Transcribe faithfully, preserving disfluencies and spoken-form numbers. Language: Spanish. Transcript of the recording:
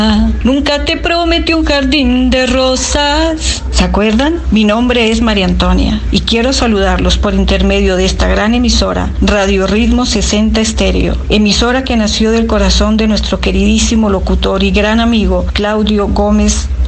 Nunca te prometí un jardín de rosas. ¿Se acuerdan? Mi nombre es María Antonia y quiero saludarlos por intermedio de esta gran emisora, Radio Ritmo sesenta Estéreo, emisora que nació del corazón de nuestro queridísimo locutor y gran amigo Claudio Gómez